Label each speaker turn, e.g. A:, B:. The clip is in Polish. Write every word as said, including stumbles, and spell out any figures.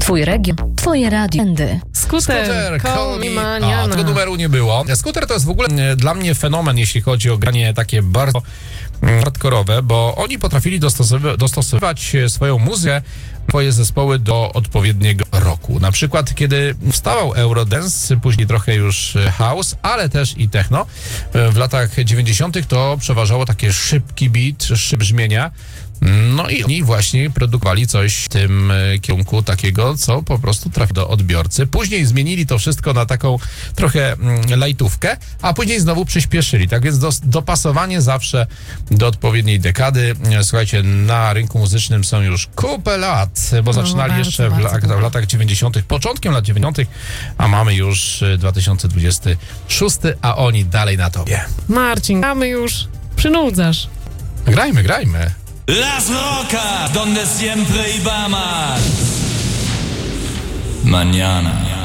A: Twój region, twoje radio.
B: Skuter,
C: Skuter,
B: call me maniana.
C: A, tego numeru nie było. Skuter to jest w ogóle e, dla mnie fenomen, jeśli chodzi o granie takie bardzo mm, hardkorowe, bo oni potrafili dostosowy- dostosowywać swoją muzykę, swoje zespoły do odpowiedniego roku. Na przykład, kiedy wstawał Eurodance, później trochę już house, ale też i techno, w latach dziewięćdziesiątych to przeważało takie szybki beat, szybkie brzmienia. No i oni właśnie produkowali coś w tym kierunku takiego, co po prostu trafi do odbiorcy. Później zmienili to wszystko na taką trochę lajtówkę, a później znowu przyspieszyli. Tak więc do, dopasowanie zawsze do odpowiedniej dekady. Słuchajcie, na rynku muzycznym są już kupę lat, bo
B: No,
C: zaczynali
B: bardzo,
C: jeszcze w,
B: bardzo
C: la,
B: długo.
C: w latach dziewięćdziesiątych, początkiem lat dziewięćdziesiątych, a mamy już dwa tysiące dwudziesty szósty, a oni dalej na tobie.
B: Marcin, gramy już, przynudzasz.
C: Grajmy, grajmy.
D: Las Rocas, donde siempre iba más. Mañana.